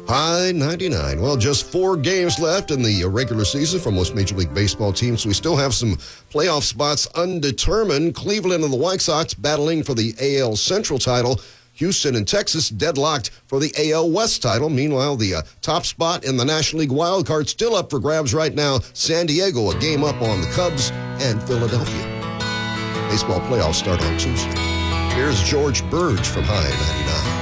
High 99. Well, just 4 games left in the regular season for most Major League Baseball teams. We still have some playoff spots undetermined. Cleveland and the White Sox battling for the AL Central title. Houston and Texas deadlocked for the AL West title. Meanwhile, the top spot in the National League wild card still up for grabs right now. San Diego a game up on the Cubs and Philadelphia. Baseball playoffs start on Tuesday. Here's George Burge from High 99.